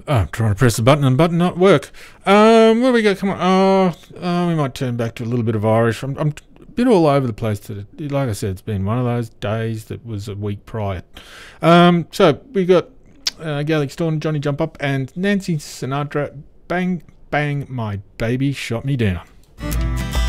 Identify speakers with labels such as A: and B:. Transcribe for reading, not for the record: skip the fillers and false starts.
A: I'm trying to press the button and the button not work. Where we go? Come on. We might turn back to a little bit of Irish. I'm a bit all over the place today. Like I said, it's been one of those days that was a week prior. So we got Gaelic Storm, Johnny Jump Up, and Nancy Sinatra. Bang, bang, my baby shot me down.